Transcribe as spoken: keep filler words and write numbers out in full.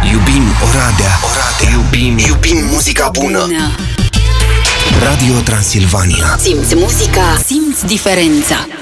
Iubim Oradea, Oradea. Iubim, iubim muzica bună. bună Radio Transilvania. Simți muzica, simți diferența.